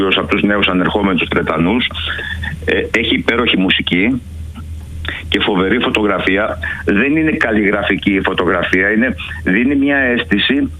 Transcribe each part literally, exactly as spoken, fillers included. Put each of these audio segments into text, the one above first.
από τους νέους ανερχόμενους Βρετανούς. Ε, έχει υπέροχη μουσική και φοβερή φωτογραφία. Δεν είναι καλλιγραφική η φωτογραφία, είναι, δίνει μια αίσθηση.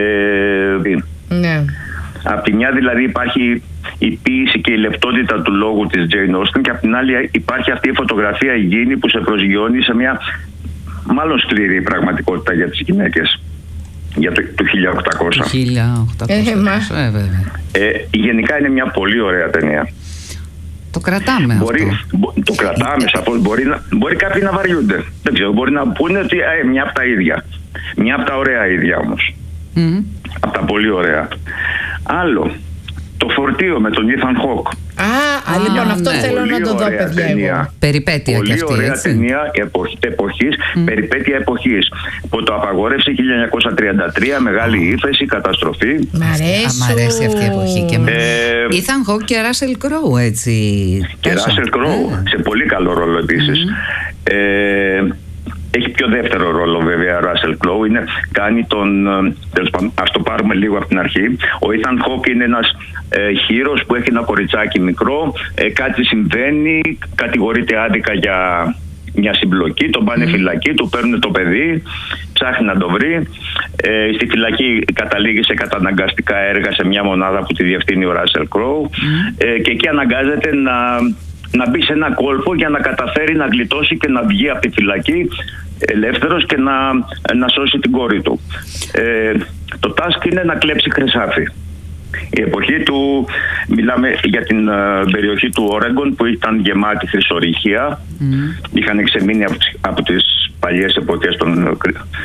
Ε, ναι. Απ' τη μια δηλαδή υπάρχει η ποίηση και η λεπτότητα του λόγου της Jane Austen, και απ' την άλλη υπάρχει αυτή η φωτογραφία υγιεινή που σε προσγειώνει σε μια μάλλον σκληρή πραγματικότητα για τις γυναίκες. Για το, το χίλια οκτακόσια. Το χίλια οκτακόσια, ε, βέβαια. Ε, γενικά είναι μια πολύ ωραία ταινία. Το κρατάμε μπορεί, αυτό. Μπο, το κρατάμε σαφώς. Μπορεί, μπορεί κάποιοι να βαριούνται. Δεν ξέρω, μπορεί να πούνε ότι ε, μια από τα ίδια. Μια από τα ωραία ίδια όμως. Mm. Από τα πολύ ωραία. Άλλο, το φορτίο με τον Ethan Hawke. Α, α λοιπόν, αυτό ναι. θέλω πολύ να το δω, παιδιά. Εγώ. Περιπέτεια πολύ κι αυτή, ωραία έτσι. ταινία εποχής, mm. περιπέτεια εποχής. Πρωτοαπαγόρευση χίλια εννιακόσια τριάντα τρία, μεγάλη oh. ύφεση, καταστροφή. Μ' αρέσει. Μ' αρέσει αυτή η εποχή και με. Ε, Ethan Hawke και Russell Crowe, έτσι. Και Russell Crowe, yeah. σε πολύ καλό ρόλο επίσης. Mm. Ε, έχει πιο δεύτερο ρόλο βέβαια Russell Crowe. Είναι, κάνει τον, ας το πάρουμε λίγο από την αρχή. Ο Ethan Hawke είναι ένας ε, χείρος που έχει ένα κοριτσάκι μικρό, ε, κάτι συμβαίνει, κατηγορείται άδικα για μια συμπλοκή, τον πάνε mm. φυλακή, του παίρνουν το παιδί, ψάχνει να το βρει. Ε, στη φυλακή καταλήγει σε καταναγκαστικά έργα σε μια μονάδα που τη διευθύνει ο Russell Crowe mm. ε, και εκεί αναγκάζεται να, να μπει σε ένα κόλπο για να καταφέρει να γλιτώσει και να βγει από τη φυλακή ελεύθερος και να, να σώσει την κόρη του. Ε, το task είναι να κλέψει χρυσάφι. Η εποχή του, μιλάμε για την uh, περιοχή του Όρεγκον που ήταν γεμάτη χρυσορυχεία. Mm. Είχαν ξεμείνει από, από τις παλιές εποχές των,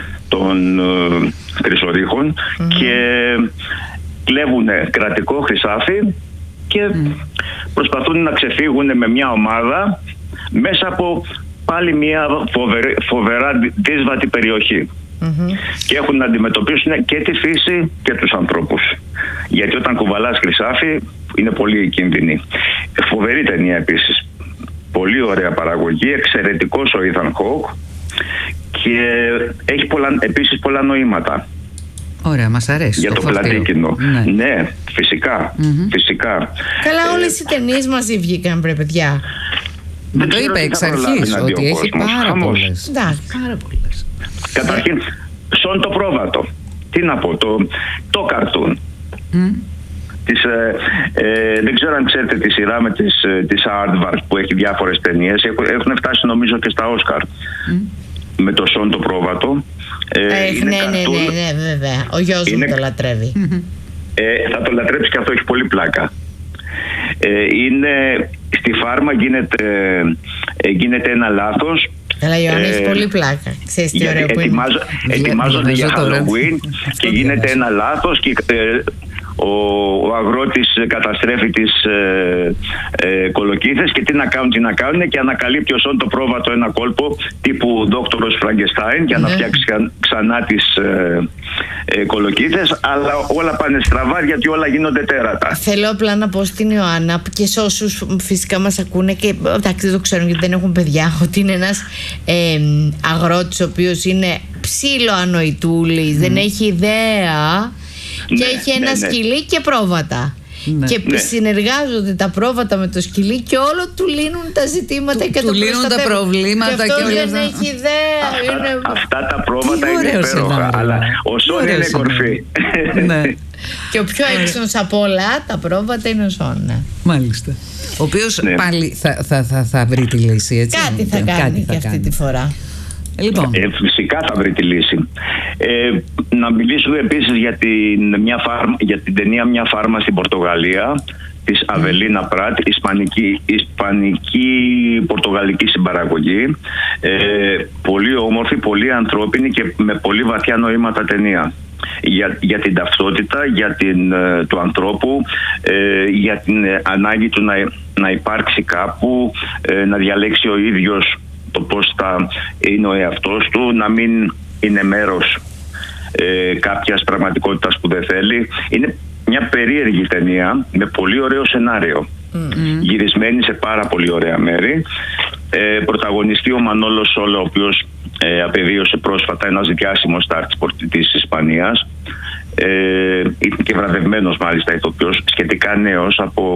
των uh, χρυσορίχων mm. και κλέβουν κρατικό χρυσάφι και mm. προσπαθούν να ξεφύγουν με μια ομάδα μέσα από πάλι μια φοβερή, φοβερά δύσβατη περιοχή. Mm-hmm. Και έχουν να αντιμετωπίσουν και τη φύση και τους ανθρώπους. Γιατί όταν κουβαλάς χρυσάφι είναι πολύ κίνδυνη. Φοβερή ταινία επίσης. Πολύ ωραία παραγωγή, εξαιρετικός ο Ethan Hawke και έχει πολλά, επίσης πολλά νοήματα. Ωραία, μας αρέσει. Για το, το πλατή κοινό. Ναι. ναι, φυσικά, mm-hmm. φυσικά. Καλά, όλες οι ταινίες μαζί βγήκαν, βρε παιδιά. Μα το είπε εξ αρχής ότι έχει πάρα πολλές. Εντάξει, πάρα πολλές. Καταρχήν, Σον το πρόβατο. Τι να πω, το, το καρτούν. Mm. Της, ε, ε, δεν ξέρω αν ξέρετε τη σειρά με τις, τις Aardvark που έχει διάφορες ταινίες. Έχουν φτάσει νομίζω και στα Όσκαρ. Mm. Με το Σον το πρόβατο. Ε, ε, ναι, ναι, ναι, ναι, βέβαια. Ο γιος είναι, μου το λατρεύει. Ε, θα το λατρέψει και αυτό, έχει πολύ πλάκα. Ε, είναι στη φάρμα γίνεται, ε, γίνεται ένα λάθος. Αλλά Ιωάννη, έχει πολύ πλάκα. Ξέρεις τι ωραίο που είναι. Ετοιμάζονται για Halloween και γίνεται ένα λάθος και ε, ο, ο αγρότης καταστρέφει τις ε, ε, κολοκύθες και τι να κάνουν, τι να κάνουν και ανακαλύπτει ο Σον το πρόβατο ένα κόλπο τύπου δόκτωρος Φραγκεστάιν για να φτιάξει ξανά τις ε, ε, κολοκύθες, αλλά όλα πάνε στραβά γιατί όλα γίνονται τέρατα. Θέλω απλά να πω στην Ιωάννα και σε όσους φυσικά μας ακούνε και εντάξει δεν το ξέρουν γιατί δεν έχουν παιδιά, ότι είναι ένας ε, αγρότης ο οποίος είναι ψήλο ανοητούλης, mm. δεν έχει ιδέα. Και ναι, έχει ένα ναι, σκυλί ναι. και πρόβατα. Ναι. Και ναι. συνεργάζονται τα πρόβατα με το σκυλί και όλο του λύνουν τα ζητήματα του, και του το λύνουν τα προβλήματα. Και αυτό και δεν όλα... έχει ιδέα. Αυτά, είναι... αυτά τα πρόβατα είναι υπέροχα. Αλλά ο Σον είναι κορφή. Ναι. Και ο πιο έξυπνος από όλα τα πρόβατα είναι ο Σον. Ναι. Μάλιστα. Ο οποίος ναι. πάλι θα, θα, θα, θα βρει τη λύση, έτσι. Κάτι θα κάνει Κάτι θα και κάνει. αυτή τη φορά. Λοιπόν. Ε, φυσικά θα βρει τη λύση. Ε, να μιλήσουμε επίσης για την, μια φάρμα, για την ταινία «Μια φάρμα» στην Πορτογαλία της Αβελίνα Πράτ, ισπανική, ισπανική πορτογαλική συμπαραγωγή. Ε, πολύ όμορφη, πολύ ανθρώπινη και με πολύ βαθιά νοήματα ταινία. Για, για την ταυτότητα, για την, του ανθρώπου, ε, για την ανάγκη του να, να υπάρξει κάπου, ε, να διαλέξει ο ίδιος το πώς θα είναι ο εαυτός του, να μην είναι μέρος ε, κάποιας πραγματικότητας που δεν θέλει. Είναι μια περίεργη ταινία με πολύ ωραίο σενάριο, mm-hmm. γυρισμένη σε πάρα πολύ ωραία μέρη. Ε, πρωταγωνιστεί ο Μανόλος Σόλο, ο οποίος ε, απεβίωσε πρόσφατα, ένας διάσημος στάρ της Ισπανίας. Ε, είναι και βραβευμένος μάλιστα ηθοποιός, σχετικά νέος, από